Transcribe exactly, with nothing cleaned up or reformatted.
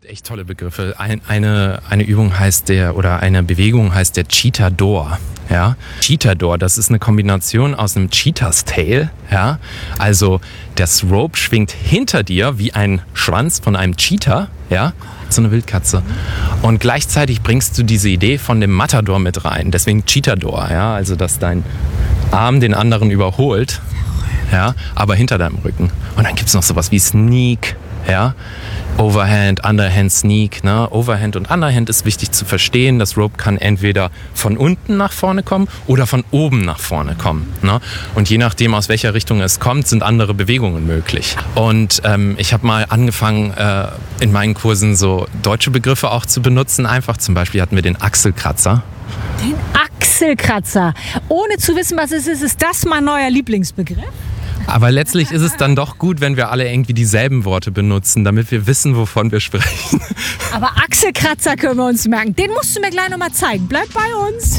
Echt tolle Begriffe. Ein, eine, eine Übung heißt der, oder eine Bewegung heißt der Cheetah-Door. Ja? Cheetah-Door, das ist eine Kombination aus einem Cheetah's Tail. Ja? Also das Rope schwingt hinter dir wie ein Schwanz von einem Cheetah. Ja? So eine Wildkatze. Und gleichzeitig bringst du diese Idee von dem Matador mit rein. Deswegen Cheetah-Door. Ja? Also dass dein Arm den anderen überholt, ja? Aber hinter deinem Rücken. Und dann gibt es noch sowas wie Sneak. Ja, Overhand, Underhand, Sneak. Ne? Overhand und Underhand ist wichtig zu verstehen. Das Rope kann entweder von unten nach vorne kommen oder von oben nach vorne kommen. Ne? Und je nachdem, aus welcher Richtung es kommt, sind andere Bewegungen möglich. Und ähm, ich habe mal angefangen, äh, in meinen Kursen so deutsche Begriffe auch zu benutzen. Einfach zum Beispiel hatten wir den Achselkratzer. Den Achselkratzer. Ohne zu wissen, was es ist, ist das mein neuer Lieblingsbegriff? Aber letztlich ist es dann doch gut, wenn wir alle irgendwie dieselben Worte benutzen, damit wir wissen, wovon wir sprechen. Aber Achselkratzer können wir uns merken. Den musst du mir gleich nochmal zeigen. Bleib bei uns.